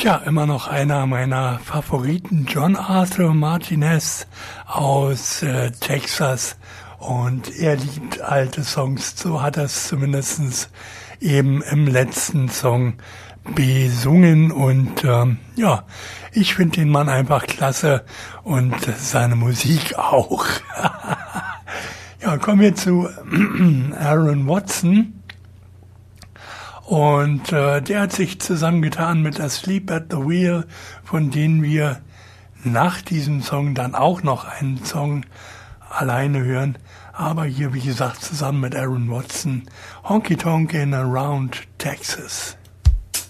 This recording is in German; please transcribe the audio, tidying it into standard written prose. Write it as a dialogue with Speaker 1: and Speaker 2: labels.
Speaker 1: Tja, immer noch einer meiner Favoriten, John Arthur Martinez aus Texas. Und er liebt alte Songs, so hat er es zumindest eben im letzten Song besungen. Und ja, ich finde den Mann einfach klasse und seine Musik auch. Ja, kommen wir zu Aaron Watson. Und der hat sich zusammengetan mit Asleep at the Wheel, von denen wir nach diesem Song dann auch noch einen Song alleine hören. Aber hier, wie gesagt, zusammen mit Aaron Watson, Honky Tonk in Around Texas.